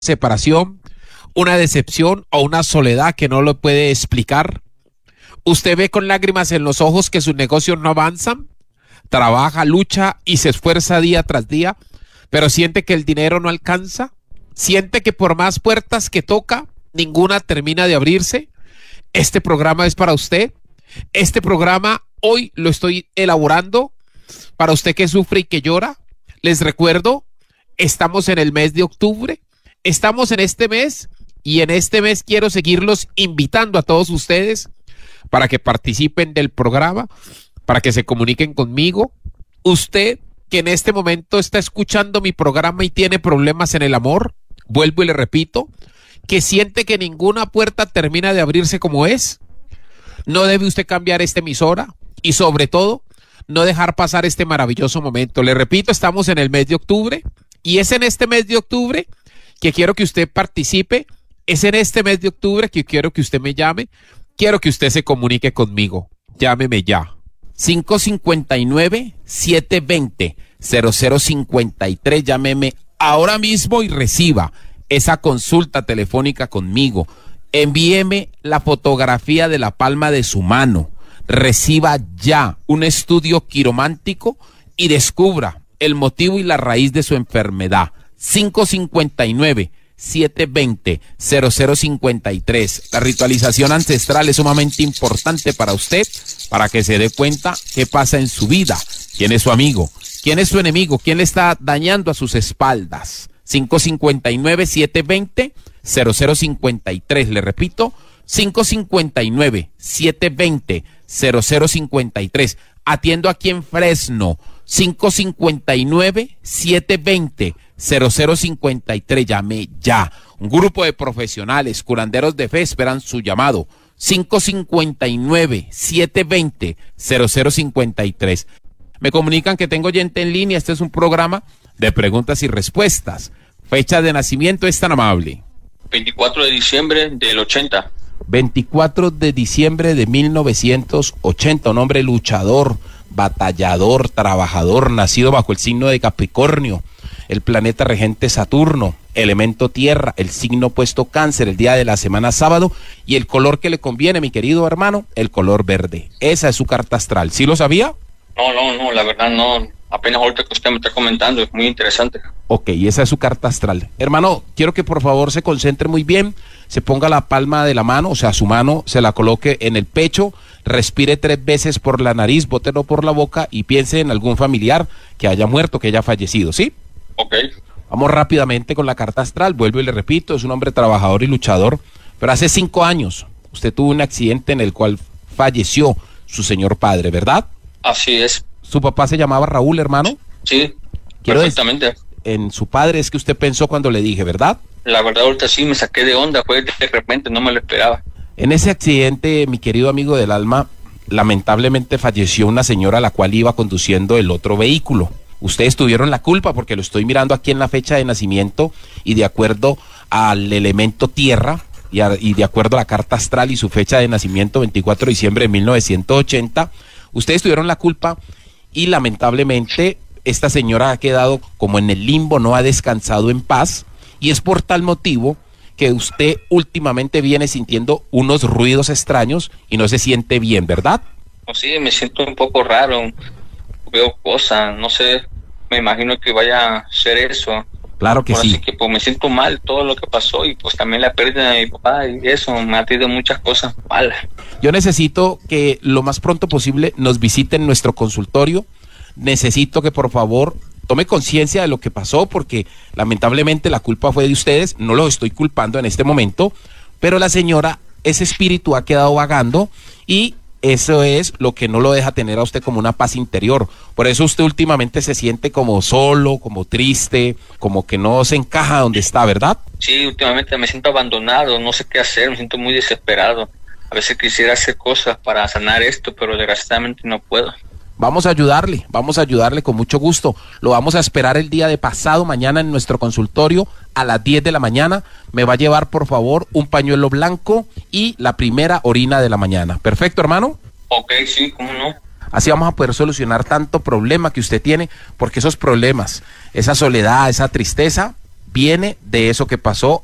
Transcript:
separación, una decepción o una soledad que no lo puede explicar. Usted ve con lágrimas en los ojos que sus negocios no avanzan, trabaja, lucha y se esfuerza día tras día, pero siente que el dinero no alcanza, siente que por más puertas que toca, ninguna termina de abrirse. Este programa es para usted. Este programa hoy lo estoy elaborando para usted que sufre y que llora. Les recuerdo, estamos en el mes de octubre. Estamos en este mes y en este mes quiero seguirlos invitando a todos ustedes para que participen del programa, para que se comuniquen conmigo. Usted que en este momento está escuchando mi programa y tiene problemas en el amor, vuelvo y le repito, que siente que ninguna puerta termina de abrirse como es, no debe usted cambiar esta emisora y sobre todo no dejar pasar este maravilloso momento. Le repito, estamos en el mes de octubre y es en este mes de octubre que quiero que usted participe, es en este mes de octubre que quiero que usted me llame, quiero que usted se comunique conmigo. Llámeme ya. 559-720-0053. Llámeme ahora mismo y reciba esa consulta telefónica conmigo. Envíeme la fotografía de la palma de su mano. Reciba ya un estudio quiromántico y descubra el motivo y la raíz de su enfermedad. 559-720-0053. La ritualización ancestral es sumamente importante para usted, para que se dé cuenta qué pasa en su vida, quién es su amigo, quién es su enemigo, quién le está dañando a sus espaldas. 559-720-0053. Le repito, 559-720-0053. Atiendo aquí en Fresno. 559-720-0053. Llame ya. Un grupo de profesionales, curanderos de fe esperan su llamado. 559-720-0053. Me comunican que tengo oyente en línea. Este es un programa de preguntas y respuestas. Fecha de nacimiento es tan amable. 24 de diciembre del 80. 24 de diciembre de 1980. Un hombre luchador, batallador, trabajador, nacido bajo el signo de Capricornio, el planeta regente Saturno, elemento tierra, el signo opuesto Cáncer, el día de la semana sábado, y el color que le conviene, mi querido hermano, el color verde. Esa es su carta astral. ¿Sí lo sabía? No, la verdad no. Apenas ahorita que usted me está comentando, es muy interesante. Ok, esa es su carta astral. Hermano, quiero que por favor se concentre muy bien, se ponga la palma de la mano, o sea, su mano se la coloque en el pecho, respire 3 veces por la nariz, bótelo por la boca y piense en algún familiar que haya muerto, que haya fallecido, ¿sí? Ok. Vamos rápidamente con la carta astral. Vuelvo y le repito, es un hombre trabajador y luchador, pero hace 5 años usted tuvo un accidente en el cual falleció su señor padre, ¿verdad? Así es. ¿Su papá se llamaba Raúl, hermano? Sí, perfectamente. En su padre es que usted pensó cuando le dije, ¿verdad? La verdad ahorita sí me saqué de onda, fue de repente, no me lo esperaba. En ese accidente, mi querido amigo del alma, lamentablemente falleció una señora a la cual iba conduciendo el otro vehículo. Ustedes tuvieron la culpa porque lo estoy mirando aquí en la fecha de nacimiento y de acuerdo al elemento tierra y de acuerdo a la carta astral y su fecha de nacimiento, 24 de diciembre de 1980, ustedes tuvieron la culpa y lamentablemente esta señora ha quedado como en el limbo, no ha descansado en paz y es por tal motivo que usted últimamente viene sintiendo unos ruidos extraños y no se siente bien, ¿verdad? Sí, me siento un poco raro, veo cosas, no sé, me imagino que vaya a ser eso. Claro que sí. Así que pues me siento mal todo lo que pasó y pues también la pérdida de mi papá y eso me ha traído muchas cosas malas. Yo necesito que lo más pronto posible nos visiten nuestro consultorio. Necesito que por favor tome conciencia de lo que pasó porque lamentablemente la culpa fue de ustedes. No los estoy culpando en este momento, pero la señora, ese espíritu ha quedado vagando y eso es lo que no lo deja tener a usted como una paz interior. Por eso usted últimamente se siente como solo, como triste, como que no se encaja donde está, ¿verdad? Sí, últimamente me siento abandonado, no sé qué hacer, me siento muy desesperado. A veces quisiera hacer cosas para sanar esto, pero desgraciadamente no puedo. Vamos a ayudarle con mucho gusto. Lo vamos a esperar el día de pasado mañana en nuestro consultorio a las 10 de la mañana. Me va a llevar, por favor, un pañuelo blanco y la primera orina de la mañana. ¿Perfecto, hermano? Ok, sí, ¿cómo no? Así vamos a poder solucionar tanto problema que usted tiene, porque esos problemas, esa soledad, esa tristeza, viene de eso que pasó